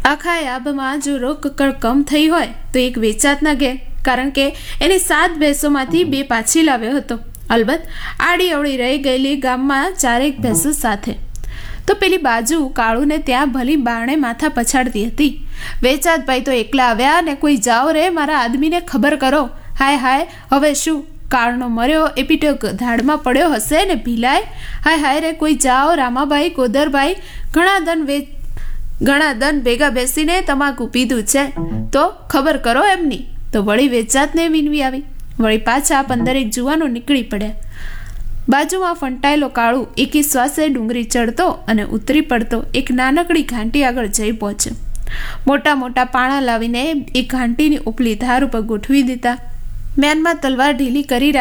આખા આબમાં જો રોકકળ કમ થઈ હોય તો એક વેચાત ના ઘેર, કારણ કે એની 7 ભેંસોમાંથી 2 પાછી લાવ્યો હતો. અલબત્ત આડી અવળી રહી ગયેલી ગામમાં 4 ભેંસો સાથે. તો પેલી બાજુ કાળુને ત્યાં ભલી બારણે માથા પછાડતી હતી. વેચાતભાઈ તો એકલા આવ્યા ને કોઈ જાઓ રે મારા આદમીને ખબર કરો. હાય હાય, હવે શું? કાળનો મર્યો એ પીટો ધાડમાં પડ્યો હશે ને ભીલાય. હાય હાય રે, કોઈ જાઓ રામાભાઈ, ગોદરભાઈ, ઘણા દન ભેગા બેસીને તમાકુ પીધું છે તો ખબર કરો એમની. તો વળી વેચાતને વિનવી આવી. વળી પાછા 15 જુવાનો નીકળી પડ્યા. બાજુમાં ફંટાયેલો કાળુ એકી શ્વાસે ડુંગળી ચડતો અને ઉતરી પડતો એક નાનકડી ઘાંટી આગળ જઈ પહોંચ્યો. મોટા મોટા પાણા લાવીને એ ઘાંટીની ઉપલી ધાર ઉપર ગોઠવી દીધા. મ્યાનમાં તલવાર ઢીલી કરી